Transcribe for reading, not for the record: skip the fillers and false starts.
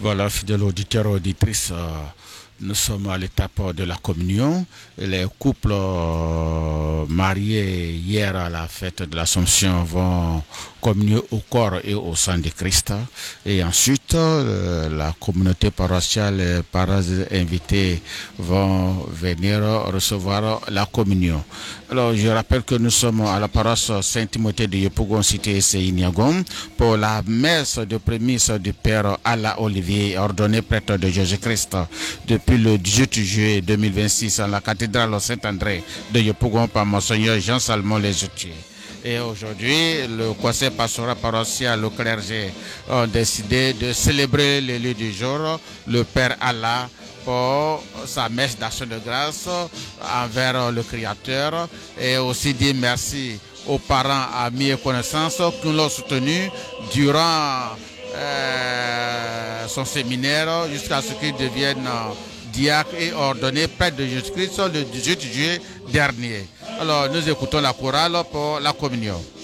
Voilà, fidèles auditeurs et auditrices, nous sommes à l'étape de la communion. Les couples mariés hier à la fête de l'Assomption vont communier au corps et au sang de Christ. Et ensuite, la communauté paroissiale, les parents invités vont venir recevoir la communion. Alors, je rappelle que nous sommes à la paroisse Saint-Timothée de Yopougon, cité Seiniagom, pour la messe de prémisse du Père Alla Olivier, ordonné prêtre de Jésus-Christ depuis le 18 juillet 2026 à la cathédrale Saint-André de Yopougon par Monseigneur Jean-Salmon Lesoutier. Et aujourd'hui, le conseil pastoral paroissial, le clergé ont décidé de célébrer le lieu du jour, le Père Allah, pour sa messe d'action de grâce envers le Créateur, et aussi dire merci aux parents, amis et connaissances qui l'ont soutenu durant son séminaire jusqu'à ce qu'il devienne diacre et ordonné prêtre de Jésus-Christ le 18 juillet dernier. Alors nous écoutons la chorale pour la communion.